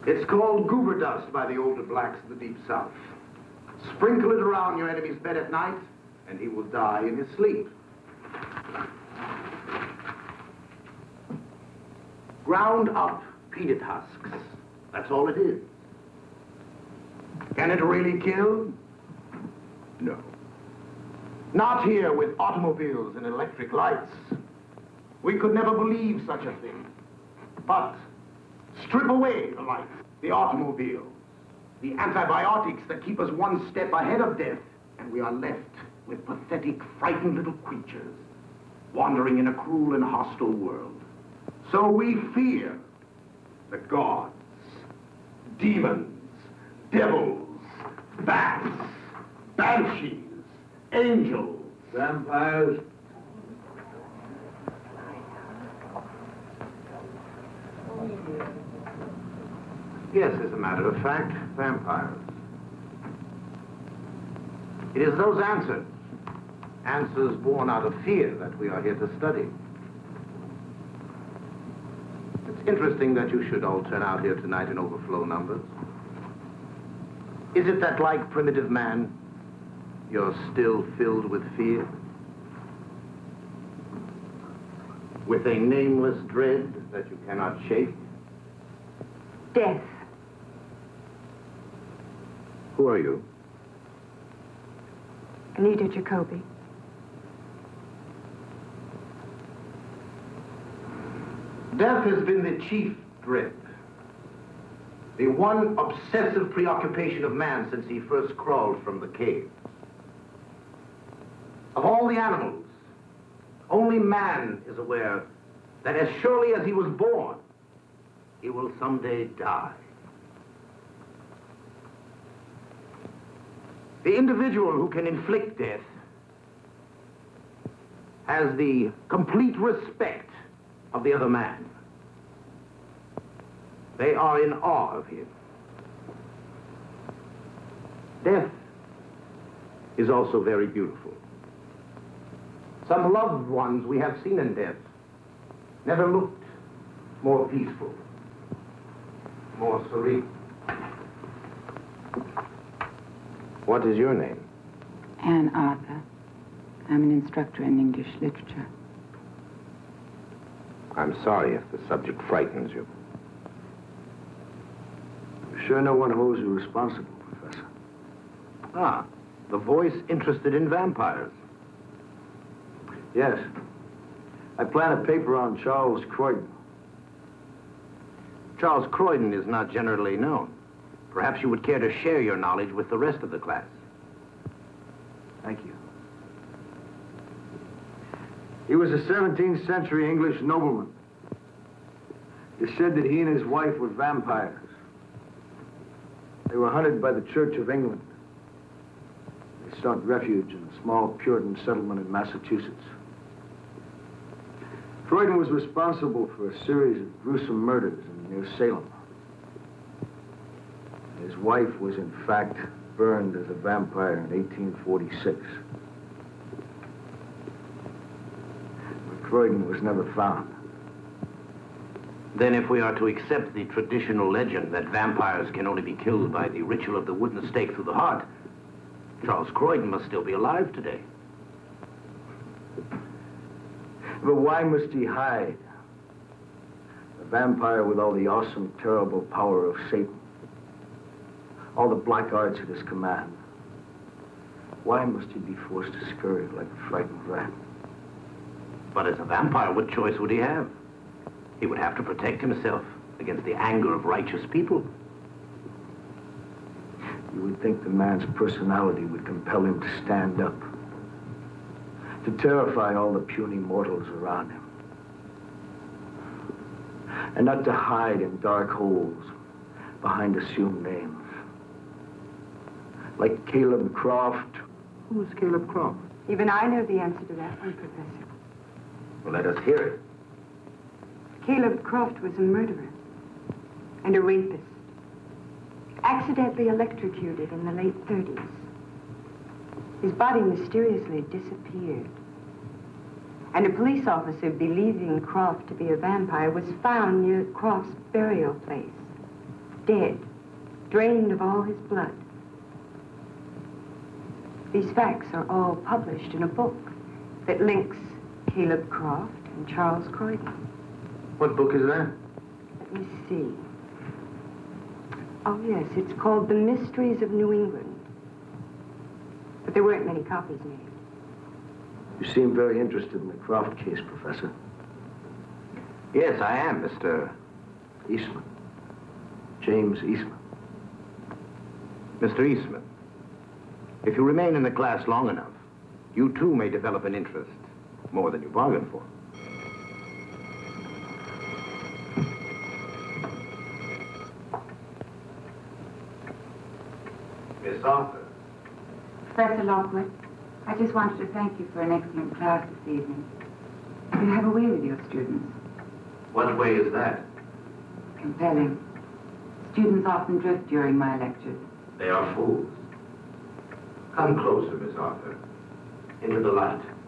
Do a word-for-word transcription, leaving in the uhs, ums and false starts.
It's called goober dust by the older blacks of the Deep South. Sprinkle it around your enemy's bed at night, and he will die in his sleep. Ground up peanut husks. That's all it is. Can it really kill? No. Not here with automobiles and electric lights. We could never believe such a thing. But strip away the lights, the automobiles, the antibiotics that keep us one step ahead of death, and we are left with pathetic, frightened little creatures wandering in a cruel and hostile world. So we fear the gods, demons, devils, bats, banshees, angels, vampires. Yes, as a matter of fact, vampires. It is those answers, answers born out of fear, that we are here to study. It's interesting that you should all turn out here tonight in overflow numbers. Is it that, like primitive man, you're still filled with fear? With a nameless dread that you cannot shake? Death. Who are you? Anita Jacoby. Death has been the chief dread, the one obsessive preoccupation of man since he first crawled from the cave. Of all the animals, only man is aware that as surely as he was born, he will someday die. The individual who can inflict death has the complete respect of the other man. They are in awe of him. Death is also very beautiful. Some loved ones we have seen in death never looked more peaceful, more serene. What is your name? Anne Arthur. I'm an instructor in English literature. I'm sorry if the subject frightens you. Sure no one holds you responsible, Professor. Ah, the voice interested in vampires. Yes. I plan a paper on Charles Croydon. Charles Croydon is not generally known. Perhaps you would care to share your knowledge with the rest of the class. Thank you. He was a seventeenth century English nobleman. It is said that he and his wife were vampires. They were hunted by the Church of England. They sought refuge in a small Puritan settlement in Massachusetts. Croydon was responsible for a series of gruesome murders in near Salem. His wife was, in fact, burned as a vampire in eighteen forty-six. But Croydon was never found. Then if we are to accept the traditional legend that vampires can only be killed by the ritual of the wooden stake through the heart, Charles Croydon must still be alive today. But why must he hide? A vampire with all the awesome, terrible power of Satan. All the black arts at his command. Why must he be forced to scurry like a frightened rat? But as a vampire, what choice would he have? He would have to protect himself against the anger of righteous people. You would think the man's personality would compel him to stand up, to terrify all the puny mortals around him, and not to hide in dark holes behind assumed names. Like Caleb Croft. Who is Caleb Croft? Even I know the answer to that one, Professor. Well, let us hear it. Caleb Croft was a murderer and a rapist. Accidentally electrocuted in the late thirties. His body mysteriously disappeared. And a police officer believing Croft to be a vampire was found near Croft's burial place. dead, drained of all his blood. These facts are all published in a book that links Caleb Croft and Charles Croydon. What book is that? Let me see. Oh, yes, it's called The Mysteries of New England. But there weren't many copies made. You seem very interested in the Croft case, Professor. Yes, I am, Mister Eastman. James Eastman. Mister Eastman. If you remain in the class long enough, you too may develop an interest, more than you bargained for. Miss Arthur. Professor Lockwood, I just wanted to thank you for an excellent class this evening. You have a way with your students. What way is that? Compelling. Students often drift during my lectures. They are fools. Come closer, Miss Arthur. Into the light.